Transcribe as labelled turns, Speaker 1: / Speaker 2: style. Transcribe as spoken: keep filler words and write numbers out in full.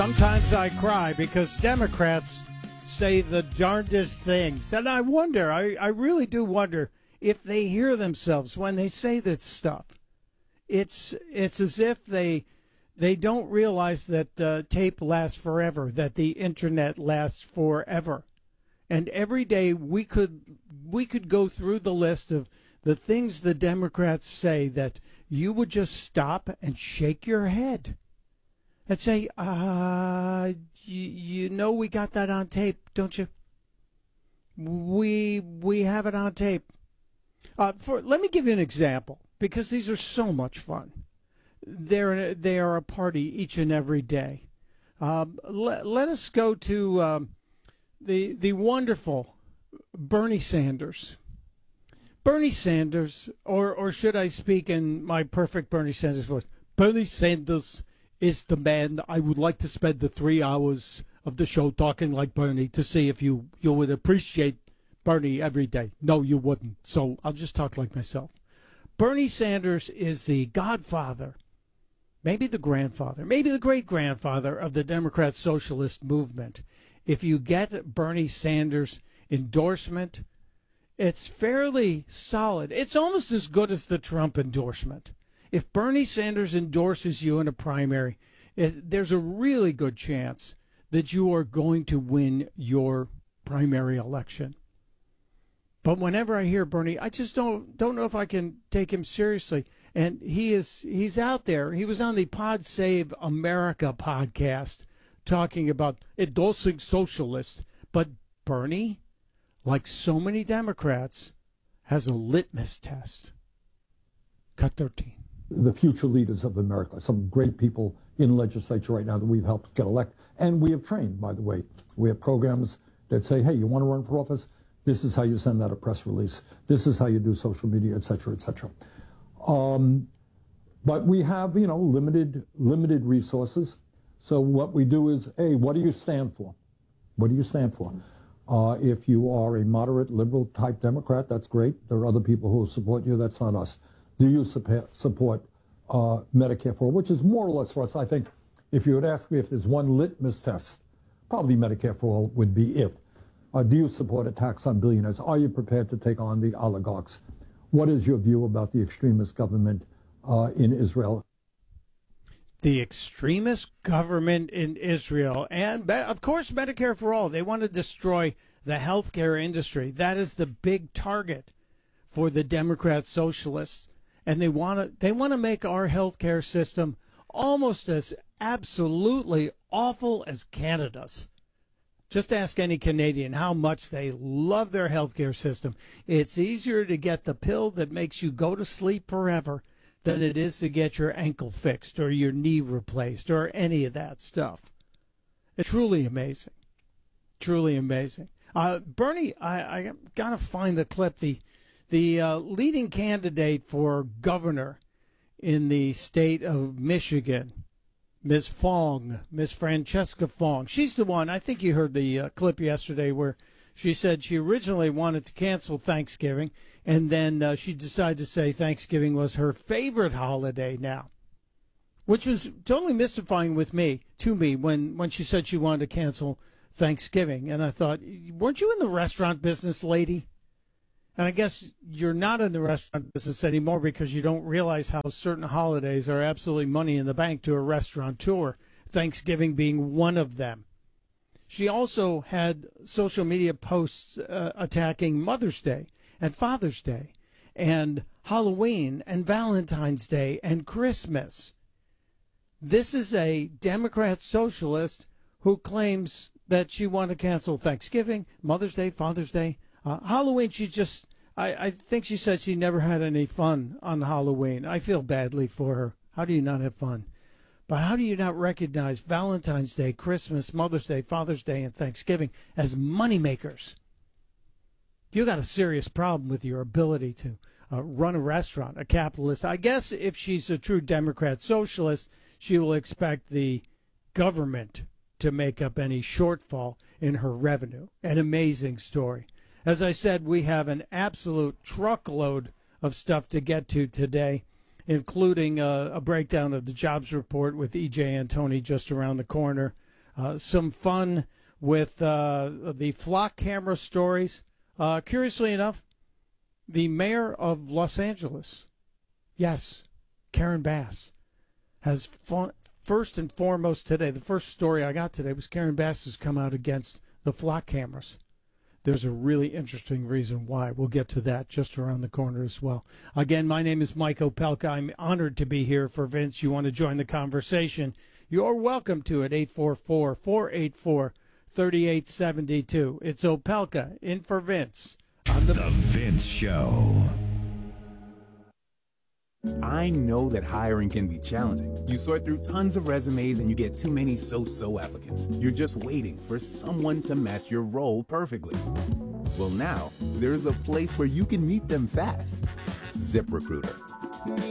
Speaker 1: Sometimes I cry because Democrats say the darndest things. And I wonder, I, I really do wonder if they hear themselves when they say that stuff. It's it's as if they they don't realize that uh, tape lasts forever, that the internet lasts forever. And every day we could we could go through the list of the things the Democrats say that you would just stop and shake your head and say, uh, you, you know we got that on tape, don't you? We we have it on tape. Uh, for let me give you an example, because these are so much fun. They're they are a party each and every day. Um, let, let us go to um, the the wonderful Bernie Sanders. Bernie Sanders, or or should I speak in my perfect Bernie Sanders voice? Bernie Sanders is the man I would like to spend the three hours of the show talking like Bernie to see if you, you would appreciate Bernie every day. No, you wouldn't. So I'll just talk like myself. Bernie Sanders is the godfather, maybe the grandfather, maybe the great-grandfather of the Democrat Socialist movement. If you get Bernie Sanders' endorsement, it's fairly solid. It's almost as good as the Trump endorsement. If Bernie Sanders endorses you in a primary, it, there's a really good chance that you are going to win your primary election. But whenever I hear Bernie, I just don't don't know if I can take him seriously. And he is he's out there. He was on the Pod Save America podcast talking about endorsing socialists. But Bernie, like so many Democrats, has a litmus test. Cut thirteen.
Speaker 2: The future leaders of America, some great people in legislature right now that we've helped get elected. And we have trained, by the way. We have programs that say, hey, you want to run for office? This is how you send out a press release. This is how you do social media, et cetera, et cetera. Um, but we have, you know, limited, limited resources. So what we do is, hey, what do you stand for? What do you stand for? Uh, if you are a moderate, liberal type Democrat, that's great. There are other people who will support you. That's not us. Do you support uh, Medicare for all, which is more or less for us? I think if you would ask me if there's one litmus test, probably Medicare for all would be it. Uh, do you support a tax on billionaires? Are you prepared to take on the oligarchs? What is your view about the extremist government uh, in Israel?
Speaker 1: The extremist government in Israel, and of course Medicare for all. They want to destroy the healthcare industry. That is the big target for the Democrat socialists. And they want to they want to make our healthcare system almost as absolutely awful as Canada's. Just ask any Canadian how much they love their healthcare system. It's easier to get the pill that makes you go to sleep forever than it is to get your ankle fixed or your knee replaced or any of that stuff. It's truly amazing. Truly amazing. Uh, Bernie, I, I got to find the clip. The The uh, leading candidate for governor in the state of Michigan, Miz Fong, Miz Francesca Fong. She's the one. I think you heard the uh, clip yesterday where she said she originally wanted to cancel Thanksgiving, and then uh, she decided to say Thanksgiving was her favorite holiday now, which was totally mystifying with me, to me, when, when she said she wanted to cancel Thanksgiving. And I thought, weren't you in the restaurant business, lady? And I guess you're not in the restaurant business anymore because you don't realize how certain holidays are absolutely money in the bank to a restaurateur, Thanksgiving being one of them. She also had social media posts uh, attacking Mother's Day and Father's Day and Halloween and Valentine's Day and Christmas. This is a Democrat socialist who claims that she wanted to cancel Thanksgiving, Mother's Day, Father's Day. Uh, Halloween, she just, I, I think she said she never had any fun on Halloween. I feel badly for her. How do you not have fun? But how do you not recognize Valentine's Day, Christmas, Mother's Day, Father's Day, and Thanksgiving as moneymakers? You got a serious problem with your ability to uh, run a restaurant, a capitalist. I guess if she's a true Democrat socialist, she will expect the government to make up any shortfall in her revenue. An amazing story. As I said, we have an absolute truckload of stuff to get to today, including uh, a breakdown of the jobs report with E J Antoni just around the corner. Uh, some fun with uh, the flock camera stories. Uh, curiously enough, the mayor of Los Angeles, yes, Karen Bass, has fun, first and foremost today, the first story I got today was Karen Bass has come out against the flock cameras. There's a really interesting reason why. We'll get to that just around the corner as well. Again, my name is Mike Opelka. I'm honored to be here for Vince. You want to join the conversation, you're welcome to it, eight four four, four eight four, three eight seven two. It's Opelka in for Vince on the,
Speaker 3: the Vince Show.
Speaker 4: I know that hiring can be challenging. You sort through tons of resumes and you get too many so-so applicants. You're just waiting for someone to match your role perfectly. Well, now there's a place where you can meet them fast. ZipRecruiter.